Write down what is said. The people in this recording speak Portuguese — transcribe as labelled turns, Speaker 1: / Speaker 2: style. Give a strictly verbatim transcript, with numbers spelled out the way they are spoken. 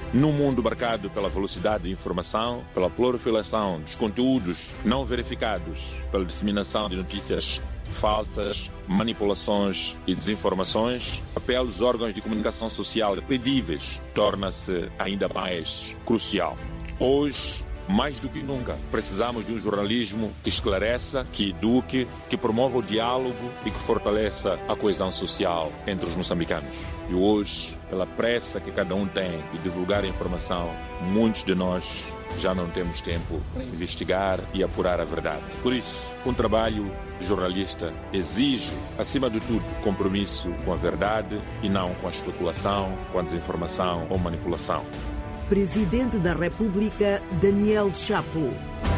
Speaker 1: Num mundo marcado pela velocidade de informação, pela proliferação dos conteúdos não verificados, pela disseminação de notícias falsas, manipulações e desinformações, o papel dos órgãos de comunicação social credíveis torna-se ainda mais crucial. Hoje, mais do que nunca, precisamos de um jornalismo que esclareça, que eduque, que promova o diálogo e que fortaleça a coesão social entre os moçambicanos. E hoje, pela pressa que cada um tem de divulgar a informação, muitos de nós já não temos tempo para investigar e apurar a verdade. Por isso, um trabalho jornalista exige, acima de tudo, compromisso com a verdade e não com a especulação, com a desinformação ou manipulação.
Speaker 2: Presidente da República, Daniel Chapo.